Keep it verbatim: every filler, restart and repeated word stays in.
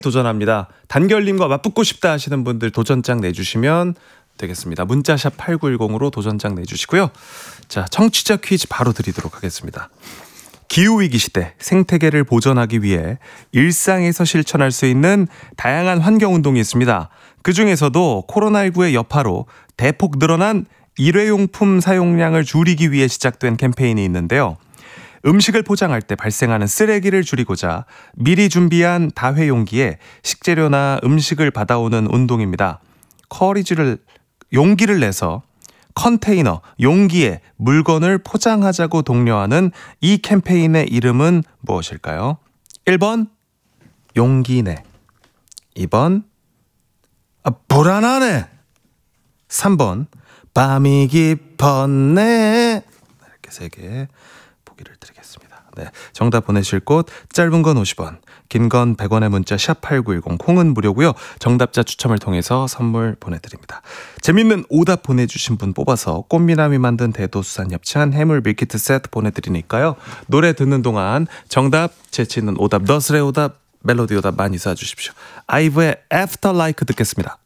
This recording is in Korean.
도전합니다. 단결님과 맞붙고 싶다 하시는 분들 도전장 내주시면 되겠습니다. 문자샵 팔구일공으로 도전장 내주시고요. 자, 청취자 퀴즈 바로 드리도록 하겠습니다. 기후위기 시대 생태계를 보존하기 위해 일상에서 실천할 수 있는 다양한 환경운동이 있습니다. 그중에서도 코로나십구의 여파로 대폭 늘어난 일회용품 사용량을 줄이기 위해 시작된 캠페인이 있는데요. 음식을 포장할 때 발생하는 쓰레기를 줄이고자 미리 준비한 다회용기에 식재료나 음식을 받아오는 운동입니다. 커리지를 용기를 내서 컨테이너, 용기에 물건을 포장하자고 독려하는 이 캠페인의 이름은 무엇일까요? 일 번 용기내, 이 번 아, 불안하네, 삼 번 밤이 깊었네. 이렇게 세 개 보기를 드리겠습니다. 네, 정답 보내실 곳 짧은 건 오십 원, 긴 건 백 원의 문자 샵 팔구일공, 콩은 무료고요. 정답자 추첨을 통해서 선물 보내드립니다. 재밌는 오답 보내주신 분 뽑아서 꽃미남이 만든 대도수산 엽찬 해물 밀키트 세트 보내드리니까요. 노래 듣는 동안 정답, 재치있는 오답, 너스레 오답, 멜로디 오답 많이 쏴주십시오. 아이브의 After Like 듣겠습니다.